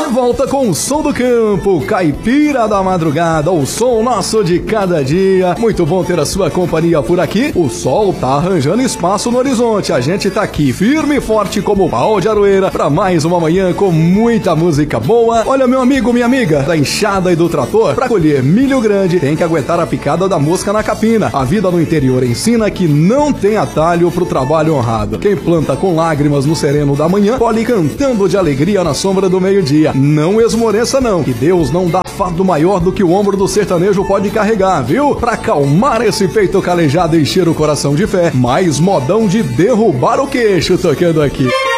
volta com o som do campo, caipira da madrugada, o som nosso de cada dia. Muito bom ter a sua companhia por aqui. O sol tá arranjando espaço no horizonte. A gente tá aqui firme e forte como pau de aroeira pra mais uma manhã com muita música boa. Olha, meu amigo, minha amiga, da enxada e do trator, pra colher milho grande tem que aguentar a picada da mosca na capina. A vida no interior ensina que não tem atalho pro trabalho honrado. Quem planta com lágrimas no sereno da manhã, colhe cantando de alegria na sombra do meio-dia. Não esmoreça não, que Deus não dá fardo maior do que o ombro do sertanejo pode carregar, viu? Pra acalmar esse peito calejado e encher o coração de fé, mais modão de derrubar o queixo tocando aqui.